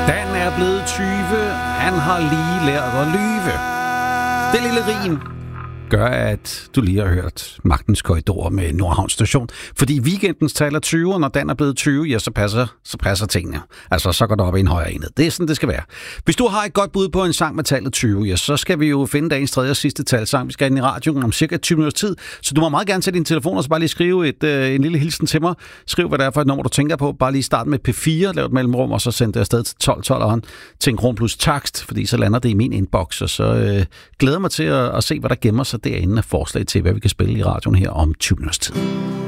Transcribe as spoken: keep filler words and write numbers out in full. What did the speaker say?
Dan er blevet tyve. Han har lige lært at lyve. Det lille rim gør, at du lige har hørt Magtens Korridor med Nordhavn Station. Fordi weekendens tal er tyve, og når Dan er blevet tyve, ja, så passer, så passer tingene. Altså, så går det op i en højere enhed. Det er sådan, det skal være. Hvis du har et godt bud på en sang med tallet tyve, ja, så skal vi jo finde dagens tredje og sidste talsang. Vi skal ind i radioen om cirka tyve minutters tid. Så du må meget gerne tage din telefon og så bare lige skrive et, øh, en lille hilsen til mig. Skriv, hvad det er for et nummer, du tænker på. Bare lige start med P fire, lav et mellemrum, og så send det afsted til tolv tolv til en kron plus takst, fordi så lander det i min inbox. Og så øh, glæder mig til at, at se, hvad der gemmer sig derinde af forslag til, hvad vi kan spille i radioen her om tyve minutters tid.